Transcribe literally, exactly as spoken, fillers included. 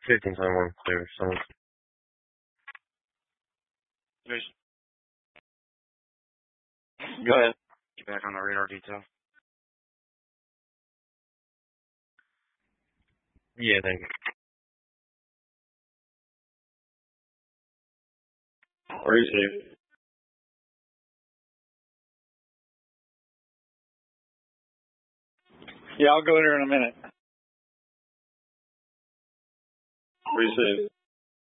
fifteen twenty-one clear. Someone. Go ahead. Get back on the radar detail. Yeah, thank you. Receive. Yeah, I'll go there in a minute. Receive.